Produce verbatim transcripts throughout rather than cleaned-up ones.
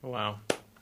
Wow.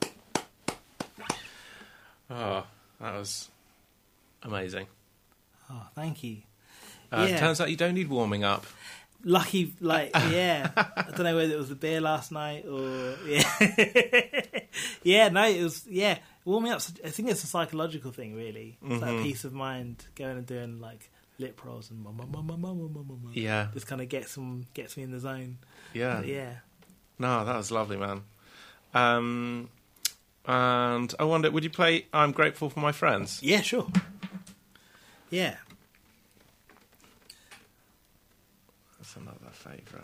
Oh, that was amazing. Oh, thank you. Uh, yeah. Turns out you don't need warming up. Lucky, like, yeah. I don't know whether it was the beer last night or yeah, yeah. No, it was yeah. Warming up. I think it's a psychological thing, really. It's Mm-hmm. that peace of mind going and doing like lip rolls and mum, mum, mum, mum, mum, mum, mum. Yeah. Just kind of gets them, gets me in the zone. Yeah. But yeah. No, that was lovely, man. Um, and I wonder, would you play "I'm Grateful for My Friends"? Yeah, sure. Yeah. That's another favourite.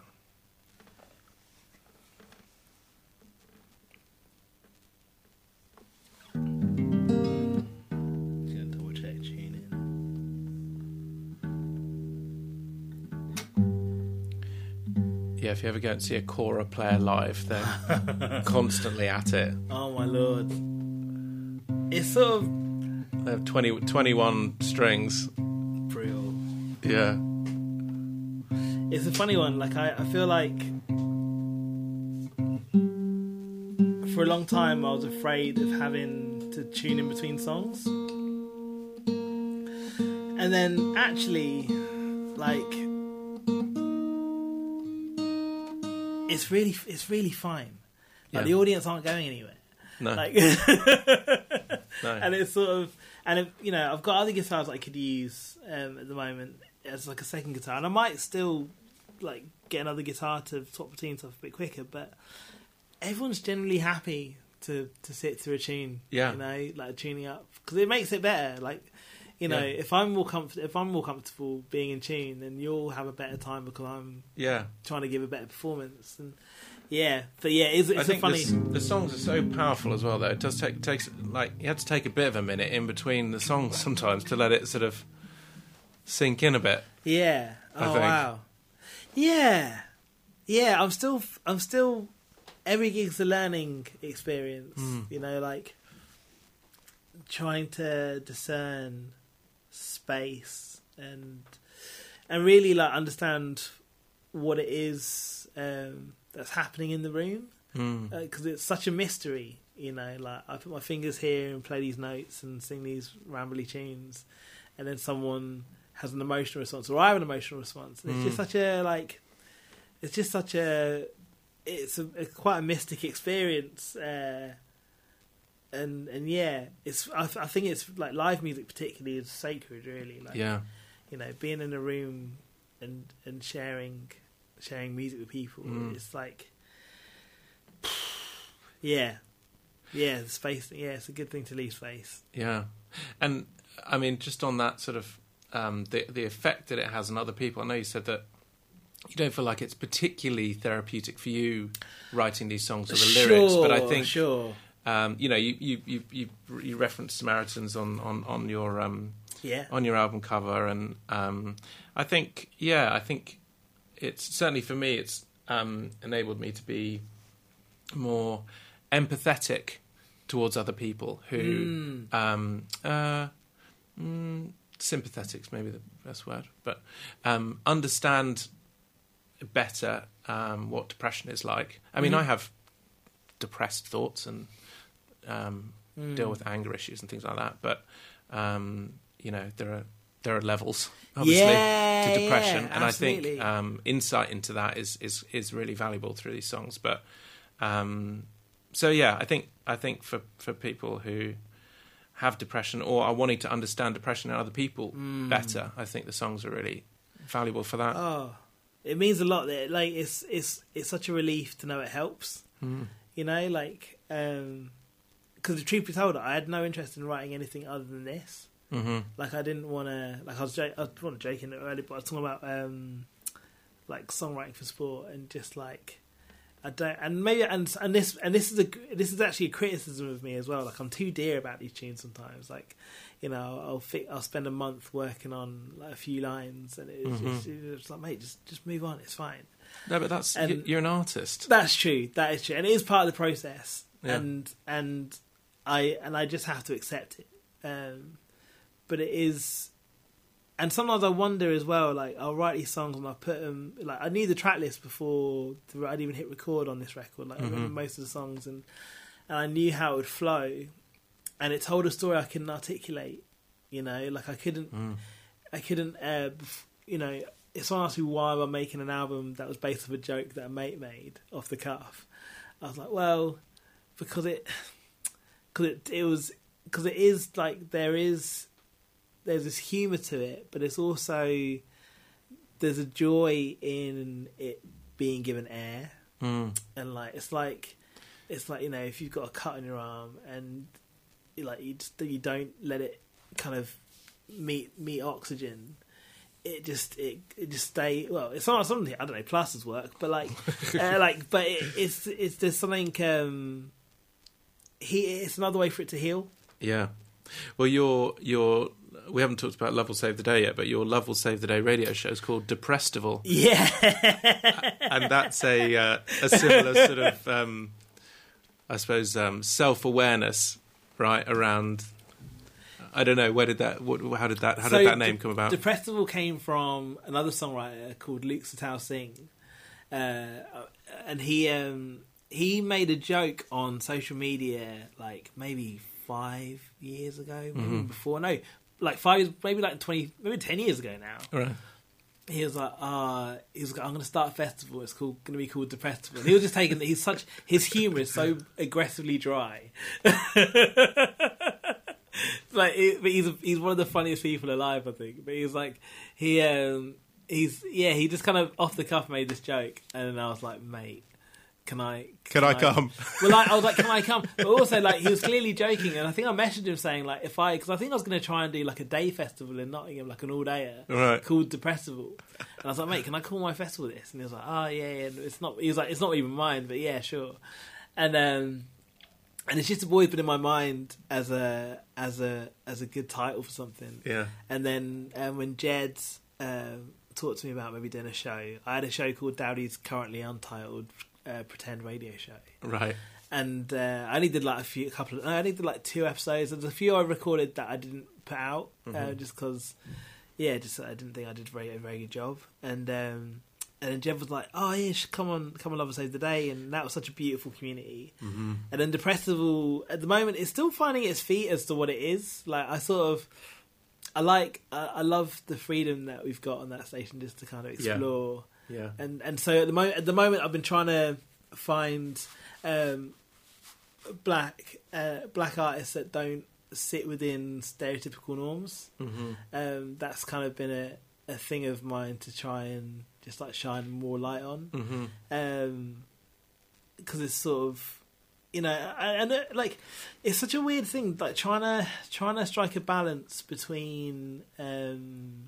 Just gonna double check tune in. Yeah, if you ever go and see a Cora player live, they're constantly at it. Oh my lord! It's sort of They have twenty, twenty-one strings. brutal. Yeah. It's a funny one. Like I, I feel like for a long time I was afraid of having to tune in between songs, and then actually, like, it's really, it's really fine. Like Yeah. the audience aren't going anywhere. No. Like, No. and it's sort of, and if, you know, I've got other guitars I could use um, at the moment as like a second guitar, and I might still like get another guitar to swap between stuff a bit quicker. But everyone's generally happy to to sit through a tune, Yeah. you know, like tuning up because it makes it better. Like, you know, Yeah. if I'm more comfort, if I'm more comfortable being in tune, then you'll have a better time because I'm Yeah. trying to give a better performance. And yeah, but yeah, it's, it's I a think funny. this, the songs are so powerful as well, though. It does take takes like you have to take a bit of a minute in between the songs sometimes to let it sort of sink in a bit. Yeah. I Oh think. wow. Yeah. Yeah. I'm still. I'm still. Every gig's a learning experience. Mm. You know, like trying to discern space and and really like understand what it is um, that's happening in the room because Mm. uh, it's such a mystery. You know, like I put my fingers here and play these notes and sing these rambly tunes, and then someone has an emotional response, or I have an emotional response. And it's just Mm. such a like, it's just such a, it's a, a quite a mystic experience. Uh, and and yeah, it's I, I think it's like live music particularly is sacred, really. Like, Yeah. you know, being in a room and and sharing sharing music with people, Mm. it's like, yeah, yeah, the space. Yeah, it's a good thing to leave space. Yeah. And I mean, just on that sort of um, the the effect that it has on other people. I know you said that you don't feel like it's particularly therapeutic for you writing these songs or the lyrics, but I think sure, um, you know you you you you, you referenced Samaritans on on on your um, yeah, on your album cover, and um, I think yeah, I think it's certainly for me it's um, enabled me to be more empathetic towards other people who Mm. um, uh, mm, sympathetic's maybe the best word, but um, understand better um, what depression is like. I mean, Mhm. I have depressed thoughts and um, Mm. deal with anger issues and things like that, but um, you know, there are there are levels obviously Yeah, to depression, yeah, and I absolutely. think um, insight into that is is is really valuable through these songs. But um, so yeah, I think I think for for people who have depression or are wanting to understand depression in other people Mm. better, I think the songs are really valuable for that. Oh, it means a lot. That like it's it's it's such a relief to know it helps. Mm. You know, like because the truth be told, I had no interest in writing anything other than this. hmm Like I didn't want to. Like I was, jo- I was not joking earlier, but I was talking about um, like songwriting for sport and just like I don't. And maybe and and this and this is a this is actually a criticism of me as well. Like I'm too dear about these tunes sometimes. Like you know, I'll fi- I'll spend a month working on like a few lines, and it's, Mhm. just, it's like, mate, just just move on. It's fine. No, but that's And- you- you're an artist. That's true. That is true, and it is part of the process. Yeah. And and I and I just have to accept it. Um, but it is, and sometimes I wonder as well. Like I'll write these songs and I put them. Like I knew the track list before I'd even hit record on this record. Like I remember Mhm. most of the songs, and and I knew how it would flow, and it told a story I couldn't articulate. You know, like I couldn't, Mm. I couldn't, uh, you know. If someone asked me why am I making an album that was based off a joke that a mate made off the cuff, I was like, well, because it, because it, it was, because it is like there is, there's this humour to it, but it's also there's a joy in it being given air, Mm. and like it's like it's like you know if you've got a cut on your arm and you like you just you don't let it kind of meet meet oxygen. It just it, it just stay well. It's not something I don't know. Plasters work, but like uh, like but it, it's it's there's something. Um, he it's another way for it to heal. Yeah. Well, your your we haven't talked about Love Will Save the Day yet, but your Love Will Save the Day radio show is called Deprestival. Yeah, And that's a uh, a similar sort of um, I suppose um, self awareness, right, around. I don't know. Where did that? What, how did that? How So did that name come about? Deprestival came from another songwriter called Luke Satao Singh, uh, and he um, he made a joke on social media like maybe five years ago, maybe Mm-hmm. before. No, like five, years, maybe like twenty, maybe ten years ago now. Right. He was like, uh, he was like, I'm going to start a festival. It's called, going to be called Deprestival. And he was just taking, he's such, his humour is so aggressively dry. Like, it, but he's he's one of the funniest people alive, I think. But he's like, he um, he's yeah, he just kind of off the cuff made this joke, and I was like, mate, can I Can I come? Well, like, I was like, can I come? But also, like, he was clearly joking, and I think I messaged him saying like, if I, because I think I was going to try and do like a day festival in Nottingham, like an all dayer, Right. called Depressival, and I was like, mate, can I call my festival this? And he was like, oh yeah, yeah, it's not. He was like, it's not even mine, but yeah, sure, and um. And it's just always been in my mind as a as a as a good title for something. Yeah. And then um, when Jed um, talked to me about maybe doing a show, I had a show called Dowdy's currently untitled uh, pretend radio show. Right. And uh, I only did like a few, a couple of, I only did like two episodes. There's a few I recorded that I didn't put out uh, Mhm. just because, yeah, just I didn't think I did very, a very good job. And um, and then Jed was like, "Oh yeah, you should come on, come on, Love Will Save the Day," and that was such a beautiful community. Mm-hmm. And then Depressival at the moment is still finding its feet as to what it is. Like I sort of, I like, I, I love the freedom that we've got on that station just to kind of explore. Yeah. And and so at the moment, at the moment, I've been trying to find um, black uh, black artists that don't sit within stereotypical norms. Mm-hmm. Um, that's kind of been a, a thing of mine to try and just like shine more light on. Mm-hmm. Um, because it's sort of, you know, and uh, like it's such a weird thing, like trying to trying to strike a balance between um,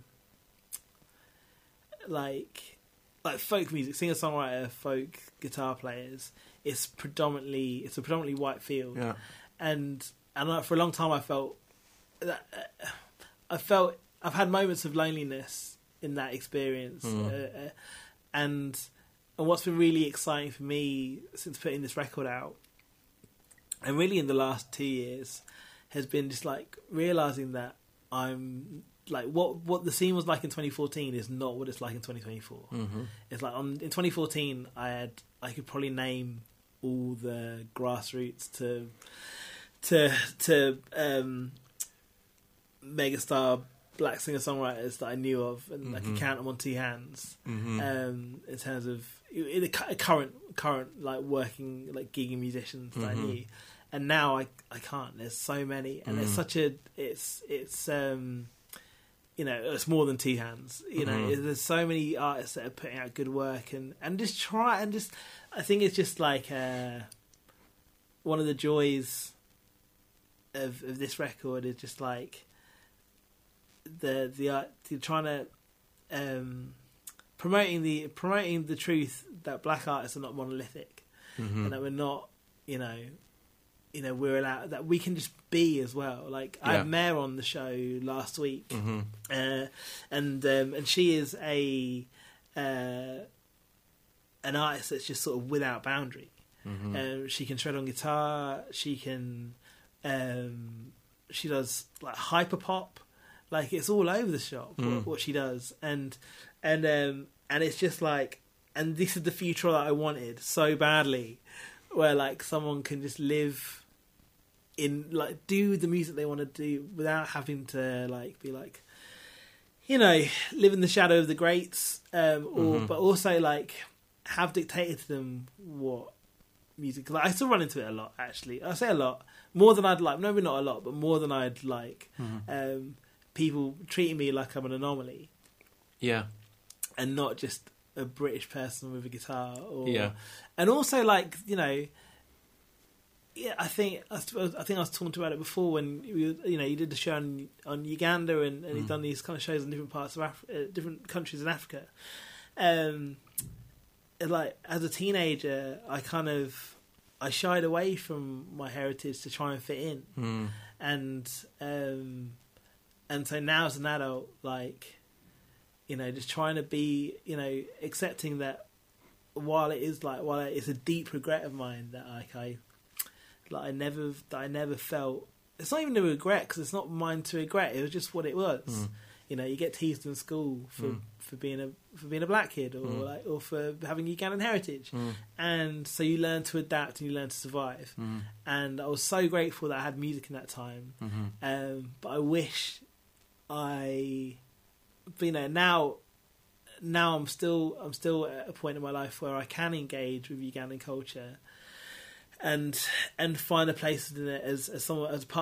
like like folk music, singer songwriter, folk guitar players. It's predominantly it's a predominantly white field, Yeah. and and like, for a long time I felt that uh, I felt I've had moments of loneliness in that experience, Mm. uh, uh, and and what's been really exciting for me since putting this record out, and really in the last two years, has been just like realizing that I'm like what what the scene was like in twenty fourteen is not what it's like in twenty twenty-four. Mm-hmm. It's like on, in twenty fourteen, I had I could probably name all the grassroots to to to um, megastar black singer songwriters that I knew of, and I Mhm. could count them on two hands. Mm-hmm. Um, in terms of in the cu- current current like working like gigging musicians that Mhm. I knew, and now I I can't. There's so many, and it's Mm. such a it's it's um you know it's more than two hands. You know, Mhm. there's so many artists that are putting out good work, and and just try and just I think it's just like uh, one of the joys of of this record is just like the the art the trying to um, promoting the promoting the truth that black artists are not monolithic, Mm-hmm. and that we're not, you know, you know we're allowed that we can just be as well. Like I Yeah. had Mare on the show last week, Mm-hmm. uh, and um, and she is a uh, an artist that's just sort of without boundary. Mm-hmm. Um, she can shred on guitar. She can. Um, she does like hyper pop. Like it's all over the shop Mm. what, what she does, and and um, and it's just like, and this is the future that I wanted so badly where like someone can just live in like do the music they want to do without having to like be like, you know, live in the shadow of the greats, um, or Mm-hmm. but also like have dictated to them what music. Cause, like, I still run into it a lot. Actually, I say a lot more than I'd like. Maybe not a lot, but more than I'd like. Mm-hmm. Um, people treating me like I'm an anomaly, Yeah. and not just a British person with a guitar. Or, Yeah. and also like you know. Yeah, I think I, suppose, I think I was talking about it before when you you know you did the show on, on Uganda and, and Mm. you've done these kind of shows in different parts of Af- uh, different countries in Africa. Um, and, like as a teenager, I kind of I shied away from my heritage to try and fit in, Mm. and um, and so now as an adult, like you know, just trying to be you know accepting that while it is like while it's a deep regret of mine that like I. Like I never, that I never felt. It's not even a regret because it's not mine to regret. It was just what it was. Mm. You know, you get teased in school for, Mm. for being a for being a black kid or Mm. like or for having Ugandan heritage, Mm. and so you learn to adapt and you learn to survive. Mm. And I was so grateful that I had music in that time. Mm-hmm. Um, but I wish I, but, you know, now. Now I'm still I'm still at a point in my life where I can engage with Ugandan culture. And and find a place in it as as someone as part